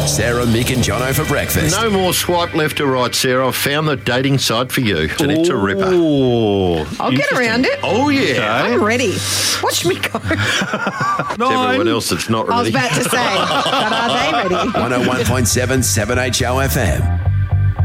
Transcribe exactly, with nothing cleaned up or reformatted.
Sarah, Mick and Jono for breakfast. No more swipe left or right, Sarah. I've found the dating site for you. And it's a ripper. I'll get around it. Oh, yeah. I'm ready. Watch me go. It's everyone else that's not ready. I was about to say, but are they ready? one oh one point seven, seven H O F M.